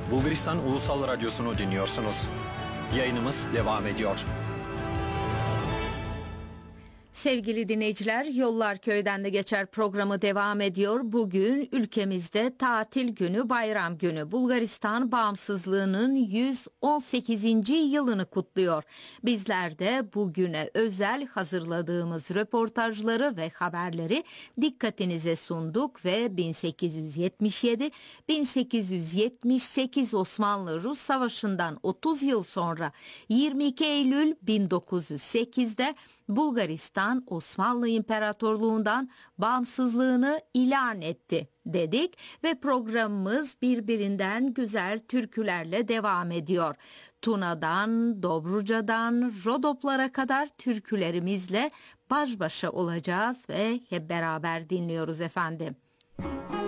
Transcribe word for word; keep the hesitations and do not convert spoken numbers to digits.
Bulgaristan Ulusal Radyosu'nu dinliyorsunuz. Yayınımız devam ediyor. Sevgili dinleyiciler, Yollar Köy'den de geçer programı devam ediyor. Bugün ülkemizde tatil günü, bayram günü. Bulgaristan bağımsızlığının yüz on sekizinci yılını kutluyor. Bizler de bugüne özel hazırladığımız röportajları ve haberleri dikkatinize sunduk ve bin sekiz yüz yetmiş yedi bin sekiz yüz yetmiş sekiz Osmanlı-Rus Savaşı'ndan otuz yıl sonra yirmi iki Eylül bin dokuz yüz sekizde Bulgaristan Osmanlı İmparatorluğundan bağımsızlığını ilan etti dedik ve programımız birbirinden güzel türkülerle devam ediyor. Tuna'dan, Dobruca'dan, Rodoplara kadar türkülerimizle baş başa olacağız ve hep beraber dinliyoruz efendim.